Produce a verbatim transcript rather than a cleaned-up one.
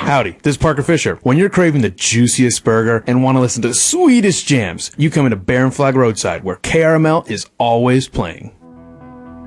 Howdy, this is Parker Fisher. When you're craving the juiciest burger and want to listen to the sweetest jams, you come into Bear and Flag Roadside, where K R M L is always playing.